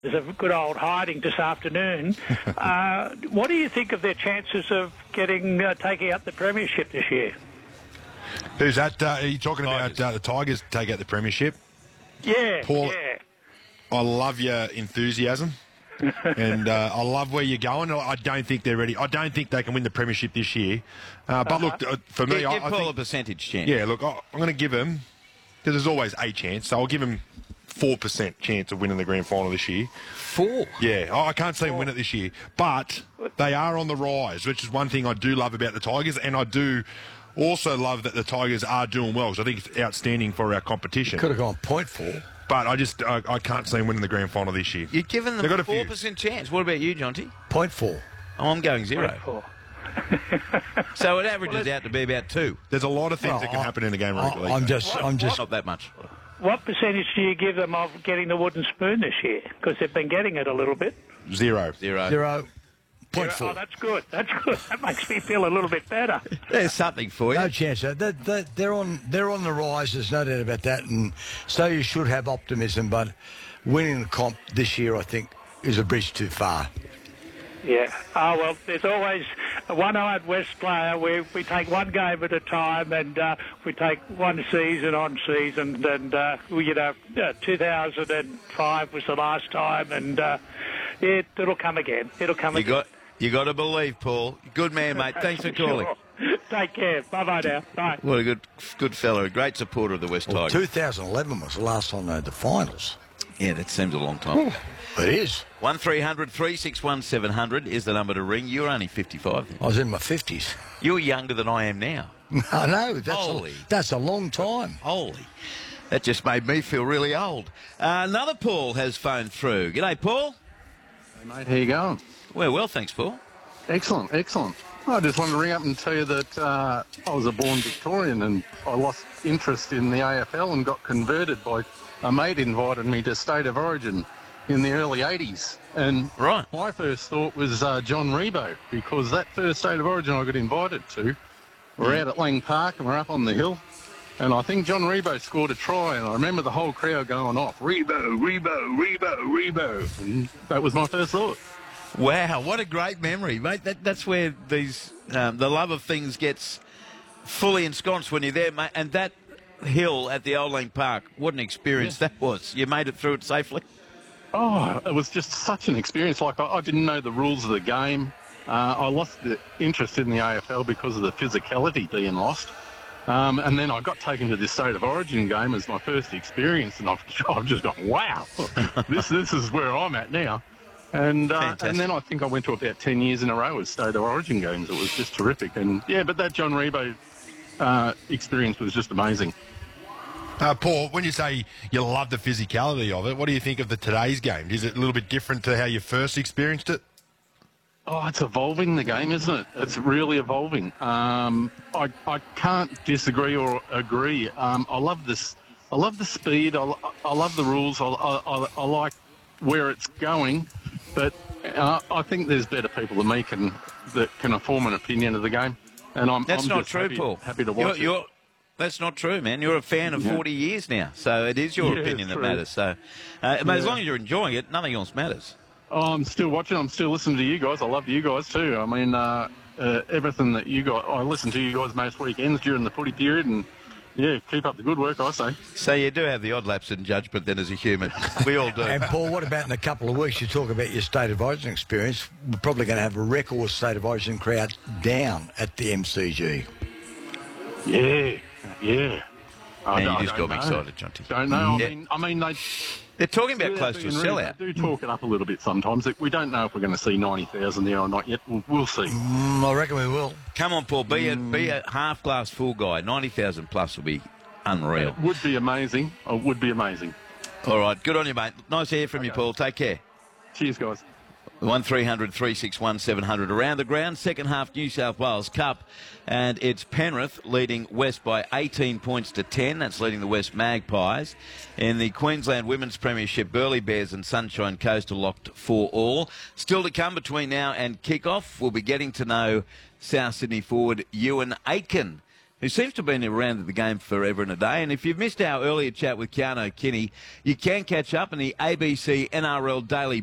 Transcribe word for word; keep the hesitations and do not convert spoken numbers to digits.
There's a good old hiding this afternoon. uh, what do you think of their chances of getting uh, taking out the premiership this year? Who's that? Uh, are you talking about uh, the Tigers take out the premiership? Yeah, Paul, yeah. I love your enthusiasm. and uh, I love where you're going. I don't think they're ready. I don't think they can win the premiership this year. Uh, but Uh-huh. look, uh, for me, Give, I, give I Paul think, a percentage chance. yeah, look, I, I'm going to give him, because there's always a chance, so I'll give him four percent chance of winning the grand final this year. Four? Yeah, I I can't see them win it this year. But they are on the rise, which is one thing I do love about the Tigers, and I do also love that the Tigers are doing well, so I think it's outstanding for our competition. Could have gone point four. But I just I, I can't see them winning the grand final this year. You're giving them They've got a a few. four percent chance. What about you, Jonty? Point four. Oh, I'm going zero. Four. So it averages out to be about two. There's a lot of things Well, that can I- happen in a game of I, rugby league. I'm just, I'm just. Not that much. What percentage do you give them of getting the wooden spoon this year? Because they've been getting it a little bit. Zero. Zero. Zero. Point Oh, four. that's good. That's good. That makes me feel a little bit better. There's something for you. No chance. They, they, they're on. They're on the rise. There's no doubt about that. And so you should have optimism. But winning the comp this year, I think, is a bridge too far. Yeah. Oh, well, there's always a one-eyed West player where we take one game at a time and uh, we take one season on season. And, uh, we, you know, uh, two thousand five was the last time. And uh, it, it'll come again. It'll come You again. got, you got to believe, Paul. Good man, mate. Thanks for calling. Sure. Take care. Bye-bye now. Bye. What a good, good fella. A great supporter of the West Well, Tigers. two thousand eleven was the last time they had the finals. Yeah, that seems a long time. It is. One three hundred three six one seven hundred is the number to ring. You're only fifty-five. Then. I was in my fifties. You're younger than I am now. I know. That's Holy. a, that's a long time. Holy. That just made me feel really old. Uh, another Paul has phoned through. G'day, Paul. Hey, mate, how you going? Well, well, thanks, Paul. Excellent, excellent. I just wanted to ring up and tell you that uh, I was a born Victorian and I lost interest in the A F L and got converted by a mate invited me to State of Origin in the early eighties. And Right. my first thought was uh, John Rebo, because that first State of Origin I got invited to, we're out at Lang Park and we're up on the hill. And I think John Rebo scored a try, and I remember the whole crowd going off, Rebo, Rebo, Rebo, Rebo. And that was my first thought. Wow, what a great memory, mate. That, that's where these um, the love of things gets fully ensconced when you're there, mate. And that hill at the Old Lang Park, what an experience that was. You made it through it safely? Oh, it was just such an experience. Like, I, I didn't know the rules of the game. Uh, I lost the interest in the A F L because of the physicality being lost. Um, and then I got taken to this State of Origin game as my first experience, and I've, I've just gone, wow, this this is where I'm at now. And uh, Fantastic. and then I think I went to about ten years in a row with State of Origin games. It was just terrific. And, yeah, but that John Rebo uh, experience was just amazing. Uh, Paul, when you say you love the physicality of it, what do you think of the today's game? Is it a little bit different to how you first experienced it? Oh, it's evolving, the game, isn't it? It's really evolving. Um, I, I can't disagree or agree. Um, I love this. I love the speed. I, I love the rules. I, I, I like where it's going. But uh, I think there's better people than me can, that can form an opinion of the game. And I'm, That's I'm not just true, happy, Paul. happy to watch you're, it. you're, That's not true, man. You're a fan of Yeah. forty years now, so it is your Yeah, opinion it's that true. matters. So, uh, but as Yeah. long as you're enjoying it, nothing else matters. Oh, I'm still watching. I'm still listening to you guys. I love you guys too. I mean, uh, uh, everything that you got. I listen to you guys most weekends during the footy period, and yeah, keep up the good work, I say. So you do have the odd lapse in judgment then as a human. We all do. And Paul, what about in a couple of weeks? You talk about your State of Origin experience. We're probably going to have a record State of Origin crowd down at the M C G. Yeah, yeah. I Man, don't- you I just don't got me know. excited, Jonty. Don't know. Yeah. I mean, I mean, they. They're talking about without close to a being rude, sellout. They do talk it up a little bit sometimes. We don't know if we're going to see ninety thousand there or not yet. We'll, we'll see. Mm, I reckon we will. Come on, Paul. Be a, be a half glass full guy. ninety thousand plus will be unreal. It would be amazing. It would be amazing. All right. Good on you, mate. Nice to hear from you, Paul. Take care. Cheers, guys. one three hundred three six one seven hundred around the ground. Second half New South Wales Cup. And it's Penrith leading West by eighteen points to ten. That's leading the West Magpies. In the Queensland Women's Premiership, Burleigh Bears and Sunshine Coast are locked for all. Still to come between now and kick-off. We'll be getting to know South Sydney forward Ewan Aitken, who seems to have been around the game forever and a day. And if you've missed our earlier chat with Keanu Kinney, you can catch up in the A B C N R L Daily